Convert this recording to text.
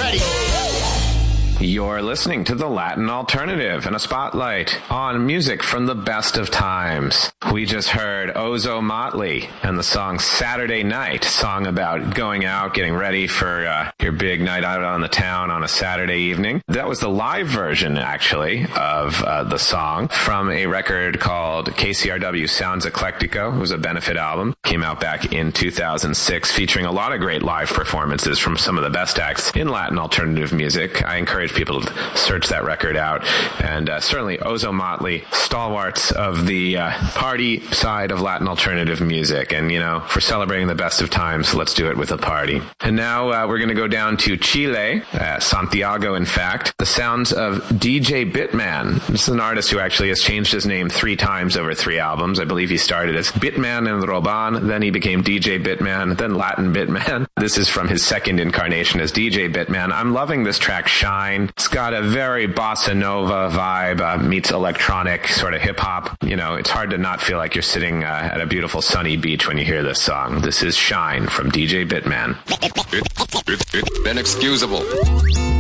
ready. You're listening to the Latin Alternative and a spotlight on music from the best of times. We just heard Ozo Motley and the song Saturday Night, song about going out, getting ready for your big night out on the town on a Saturday evening. That was the live version, actually, of the song from a record called KCRW Sounds Eclectico. It was a benefit album. Came out back in 2006, featuring a lot of great live performances from some of the best acts in Latin alternative music. I encourage people to search that record out. And certainly Ozo Motley, stalwarts of the party side of Latin alternative music. And, you know, for celebrating the best of times, let's do it with a party. And now we're going to go down to Chile, Santiago, in fact. The sounds of DJ Bitman. This is an artist who actually has changed his name 3 times over 3 albums. I believe he started as Bitman and Roban, then he became DJ Bitman, then Latin Bitman. This is from his second incarnation as DJ Bitman. I'm loving this track, Shine. It's got a very bossa nova vibe, meets electronic sort of hip hop. You know, it's hard to not feel like you're sitting at a beautiful sunny beach when you hear this song. This is Shine from DJ Bitman. It's inexcusable.